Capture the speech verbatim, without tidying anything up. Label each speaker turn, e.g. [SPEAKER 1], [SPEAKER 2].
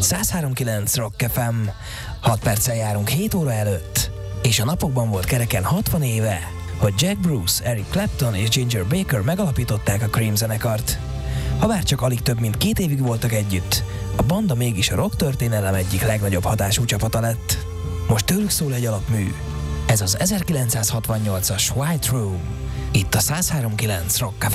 [SPEAKER 1] száz három kilenc Rock ef em. hat perccel járunk hét óra előtt, és a napokban volt kereken hatvan éve, hogy Jack Bruce, Eric Clapton és Ginger Baker megalapították a Cream zenekart. Habár csak alig több mint két évig voltak együtt, a banda mégis a rock történelem egyik legnagyobb hatású csapata lett. Most tőlük szól egy alapmű. Ez az ezerkilencszázhatvannyolcas White Room. Itt a száz három kilenc Rock ef em.